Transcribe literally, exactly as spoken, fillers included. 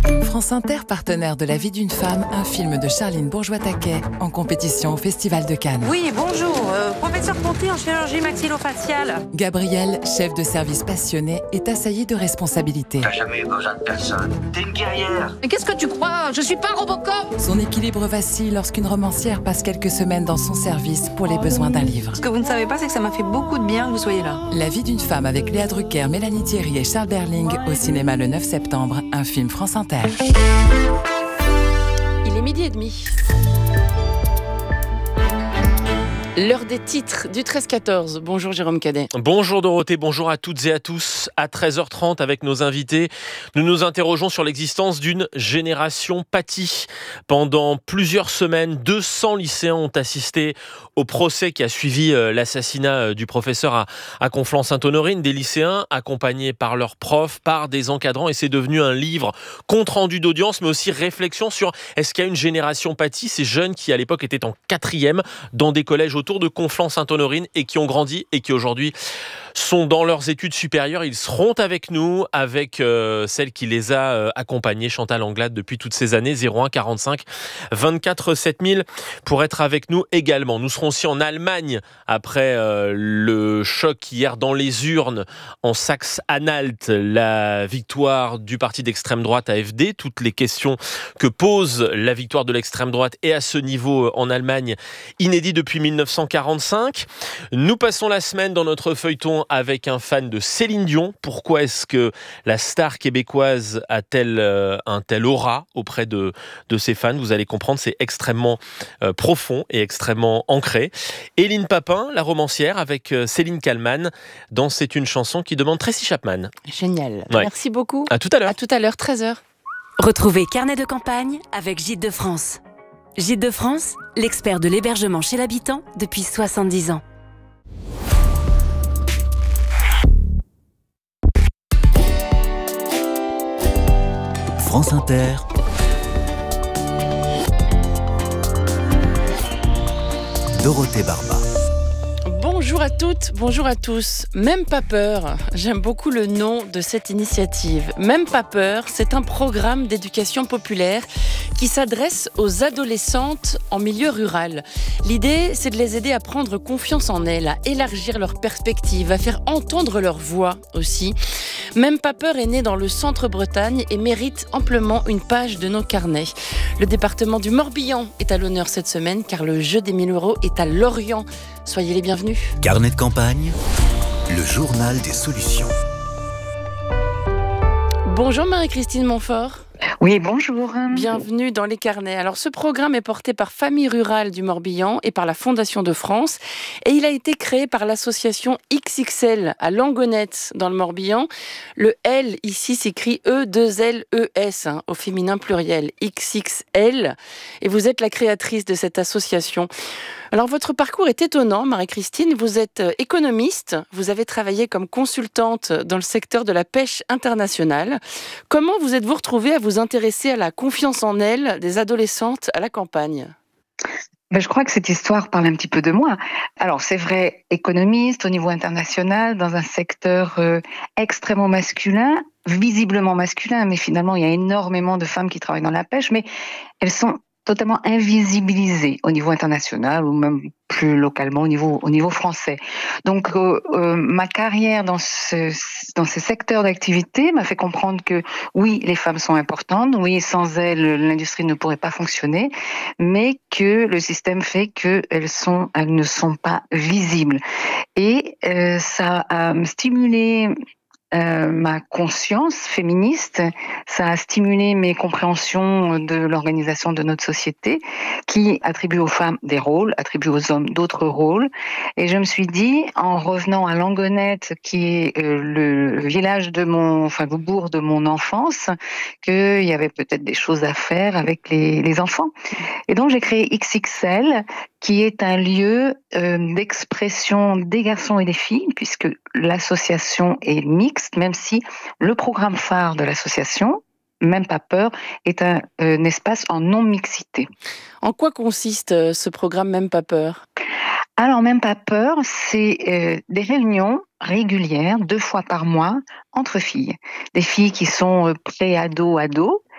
France Inter, partenaire de La vie d'une femme, un film de Charline Bourgeois-Taquet, en compétition au Festival de Cannes. Oui, bonjour, euh, professeur Ponté en chirurgie maxillofaciale. Gabrielle, chef de service passionné, est assaillie de responsabilités. T'as jamais eu besoin de personne. T'es une guerrière. Mais qu'est-ce que tu crois? Je suis pas Robocop. Son équilibre vacille lorsqu'une romancière passe quelques semaines dans son service pour les besoins d'un livre. Ce que vous ne savez pas, c'est que ça m'a fait beaucoup de bien que vous soyez là. La vie d'une femme avec Léa Drucker, Mélanie Thierry et Charles Berling au cinéma le neuf septembre, un film France Inter. Il est midi et demi. L'heure des titres du treize quatorze. Bonjour Jérôme Cadet. Bonjour Dorothée, bonjour à toutes et à tous. À treize heures trente avec nos invités, nous nous interrogeons sur l'existence d'une génération pâtie. Pendant plusieurs semaines, deux cents lycéens ont assisté au procès qui a suivi l'assassinat du professeur à, à Conflans-Sainte-Honorine. Des lycéens accompagnés par leurs profs, par des encadrants, et c'est devenu un livre compte rendu d'audience, mais aussi réflexion sur est-ce qu'il y a une génération pâtie, ces jeunes qui à l'époque étaient en quatrième dans des collèges autour de Conflans-Sainte-Honorine et qui ont grandi et qui aujourd'hui sont dans leurs études supérieures. Ils seront avec nous, avec euh, celle qui les a euh, accompagnés, Chantal Anglade, depuis toutes ces années. Zéro un quarante-cinq vingt-quatre sept mille pour être avec nous également. Nous serons aussi en Allemagne après euh, le choc hier dans les urnes en Saxe-Anhalt, la victoire du parti d'extrême droite A F D. Toutes les questions que pose la victoire de l'extrême droite et à ce niveau en Allemagne, inédit depuis mille neuf cent quarante-cinq. Nous passons la semaine dans notre feuilleton avec un fan de Céline Dion. Pourquoi est-ce que la star québécoise a-t-elle euh, un tel aura auprès de, de ses fans? Vous allez comprendre, c'est extrêmement euh, profond et extrêmement ancré. Éline Papin, la romancière, avec euh, Céline Kallmann dans C'est une chanson qui demande Tracy Chapman. Génial. Ouais. Merci beaucoup. À tout à l'heure. À tout à l'heure, treize heures. Retrouvez Carnet de campagne avec Gîtes de France. Gîtes de France, l'expert de l'hébergement chez l'habitant depuis soixante-dix ans. France Inter. Dorothée Barba. Bonjour à toutes, bonjour à tous. Même pas peur, j'aime beaucoup le nom de cette initiative. Même pas peur, c'est un programme d'éducation populaire qui s'adresse aux adolescentes en milieu rural. L'idée, c'est de les aider à prendre confiance en elles, à élargir leurs perspectives, à faire entendre leur voix aussi. Même pas peur est né dans le centre-Bretagne et mérite amplement une page de nos carnets. Le département du Morbihan est à l'honneur cette semaine car le jeu des mille euros est à Lorient. Soyez les bienvenus. Carnet de campagne, le journal des solutions. Bonjour Marie-Christine Montfort. Oui, bonjour. Bienvenue dans les carnets. Alors, ce programme est porté par Famille Rurale du Morbihan et par la Fondation de France. Et il a été créé par l'association X X L à Langonette, dans le Morbihan. Le L, ici, s'écrit E deux L E S, hein, au féminin pluriel, X X L. Et vous êtes la créatrice de cette association. Alors, votre parcours est étonnant, Marie-Christine. Vous êtes économiste. Vous avez travaillé comme consultante dans le secteur de la pêche internationale. Comment vous êtes-vous retrouvée à vous intéresser à la confiance en elle des adolescentes à la campagne? Ben, je crois que cette histoire parle un petit peu de moi. Alors, c'est vrai, économiste au niveau international, dans un secteur euh, extrêmement masculin, visiblement masculin, mais finalement, il y a énormément de femmes qui travaillent dans la pêche, mais elles sont totalement invisibilisées au niveau international ou même plus localement au niveau, au niveau français. Donc, euh, euh, ma carrière dans ce, dans ce secteur d'activité m'a fait comprendre que oui, les femmes sont importantes, oui, sans elles, l'industrie ne pourrait pas fonctionner, mais que le système fait qu'elles sont, elles ne sont pas visibles. Et euh, ça a stimulé Euh, ma conscience féministe, ça a stimulé mes compréhensions de l'organisation de notre société qui attribue aux femmes des rôles, attribue aux hommes d'autres rôles. Et je me suis dit, en revenant à Langonette, qui est euh, le village de mon, enfin le bourg de mon enfance, qu'il y avait peut-être des choses à faire avec les, les enfants. Et donc j'ai créé X X L, qui est un lieu euh, d'expression des garçons et des filles, puisque l'association est mixte, même si le programme phare de l'association, Même pas peur, est un, un espace en non-mixité. En quoi consiste euh, ce programme Même pas peur ? Alors, Même pas peur, c'est euh, des réunions régulières, deux fois par mois, entre filles. Des filles qui sont euh, pré-ados, ados,